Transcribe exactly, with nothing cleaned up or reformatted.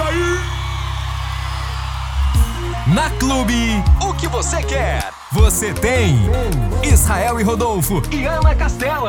Na Clube, o que você quer, você tem. Israel e Rodolfo e Ana Castela.